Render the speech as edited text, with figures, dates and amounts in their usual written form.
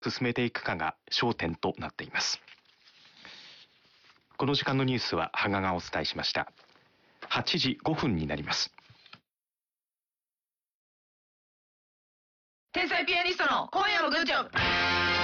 進めていくかが焦点となっています。この時間のニュースは羽賀がお伝えしました。8時5分になります。 天才ピアニストの今夜もグッジョブ。